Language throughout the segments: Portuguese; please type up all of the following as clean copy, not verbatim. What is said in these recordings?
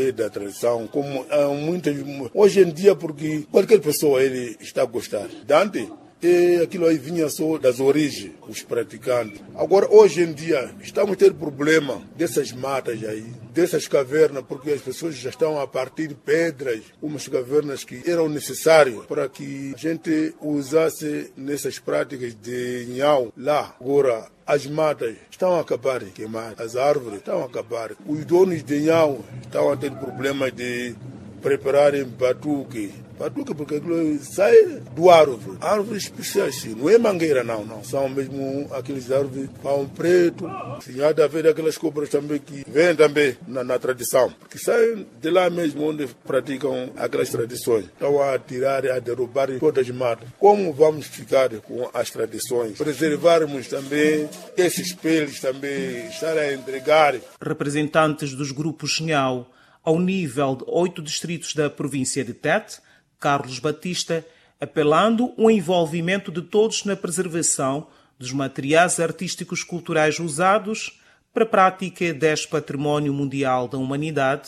da tradição, como muitas hoje em dia, porque qualquer pessoa ele está a gostar. Dante, aquilo aí vinha só das origens, os praticantes. Agora, hoje em dia, estamos a ter problema dessas matas aí, dessas cavernas, porque as pessoas já estão a partir pedras, umas cavernas que eram necessárias para que a gente usasse nessas práticas de nhau lá. Agora, as matas estão a acabar de queimar, as árvores estão a acabar. Os donos de nhau estão a ter problemas de prepararem batuque, porque aquilo sai do árvore. Árvores especiais, não é mangueira, não. São mesmo aqueles árvores pão preto. Sim, há de haver aquelas cobras também que vêm também na tradição, que saem de lá mesmo onde praticam aquelas tradições. Estão a tirar, a derrubar todas as matas. Como vamos ficar com as tradições? Preservarmos também esses peles, também estar a entregar. Representantes dos grupos Nhau, ao nível de 8 distritos da província de Tete, Carlos Batista, apelando ao envolvimento de todos na preservação dos materiais artísticos culturais usados para a prática deste património mundial da humanidade,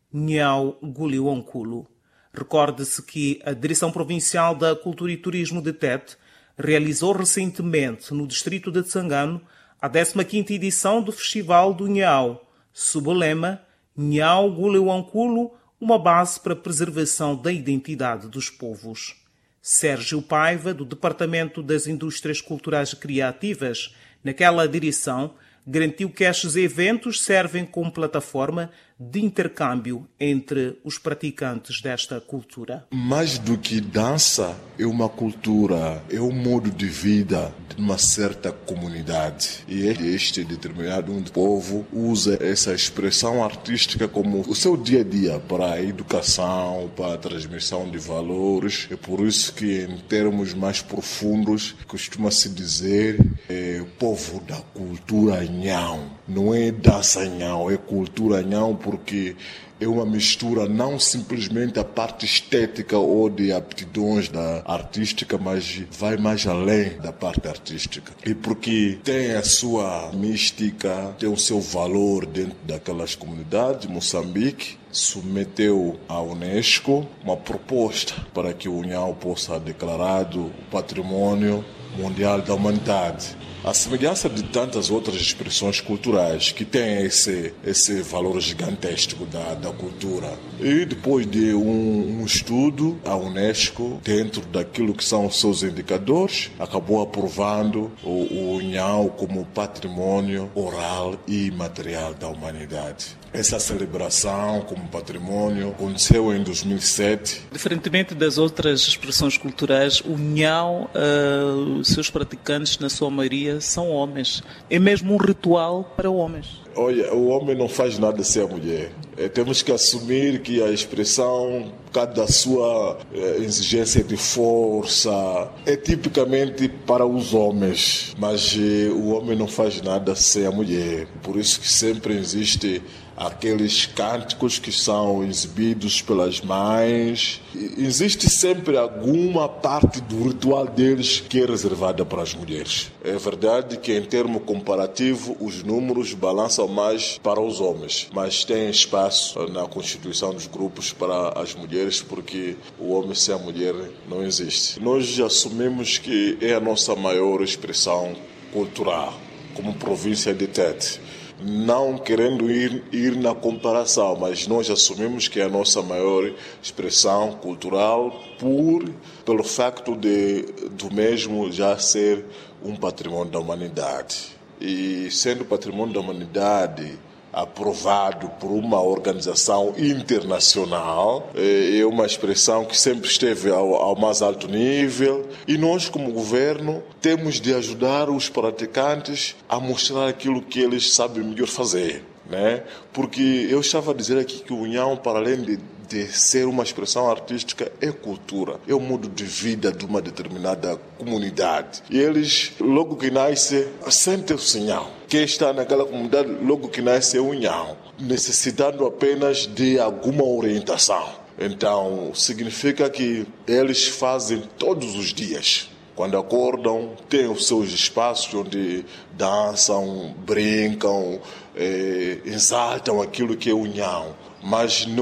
Nhau Guliwankulo. Recorde-se que a Direção Provincial da Cultura e Turismo de Tete realizou recentemente no distrito de Tsangano a 15ª edição do Festival do Nhau, sob o lema Nhau Guliwankulo, uma base para a preservação da identidade dos povos. Sérgio Paiva, do Departamento das Indústrias Culturais e Criativas, naquela direção, garantiu que estes eventos servem como plataforma de intercâmbio entre os praticantes desta cultura. Mais do que dança, é uma cultura, é um modo de vida de uma certa comunidade. E este determinado povo usa essa expressão artística como o seu dia a dia para a educação, para a transmissão de valores. É por isso que, em termos mais profundos, costuma-se dizer o povo da cultura Nhau. Não é dança Nhau, é cultura Nhau, porque é uma mistura não simplesmente a parte estética ou de aptidões da artística, mas vai mais além da parte artística. E porque tem a sua mística, tem o seu valor dentro daquelas comunidades. Moçambique submeteu à Unesco uma proposta para que o Nhau possa ser declarado Patrimônio Mundial da Humanidade. A semelhança de tantas outras expressões culturais que têm esse valor gigantesco da cultura. E depois de um estudo, a Unesco, dentro daquilo que são os seus indicadores, acabou aprovando o Nhau como patrimônio oral e imaterial da humanidade. Essa celebração como patrimônio aconteceu em 2007. Diferentemente das outras expressões culturais, o Nhau, os seus praticantes, na sua maioria, são homens. É mesmo um ritual para homens. Olha, o homem não faz nada sem a mulher. Temos que assumir que a expressão, cada sua exigência de força, é tipicamente para os homens. Mas o homem não faz nada sem a mulher. Por isso que sempre existe aqueles cânticos que são exibidos pelas mães. Existe sempre alguma parte do ritual deles que é reservada para as mulheres. É verdade que, em termo comparativo, os números balançam mais para os homens, mas tem espaço na constituição dos grupos para as mulheres, porque o homem sem a mulher não existe. Nós assumimos que é a nossa maior expressão cultural, como província de Tete. Não querendo ir na comparação, mas nós assumimos que é a nossa maior expressão cultural pelo facto do mesmo já ser um patrimônio da humanidade. E sendo patrimônio da humanidade aprovado por uma organização internacional, é uma expressão que sempre esteve ao mais alto nível, e nós, como governo, temos de ajudar os praticantes a mostrar aquilo que eles sabem melhor fazer, né? Porque eu estava a dizer aqui que o Nhau, para além de ser uma expressão artística, é cultura, é o modo de vida de uma determinada comunidade. E eles, logo que nascem, sentem-se Nhau. Quem está naquela comunidade, logo que nasce, é um Nhau, necessitando apenas de alguma orientação. Então, significa que eles fazem todos os dias. Quando acordam, têm os seus espaços onde dançam, brincam, exaltam aquilo que é o Nhau. Mas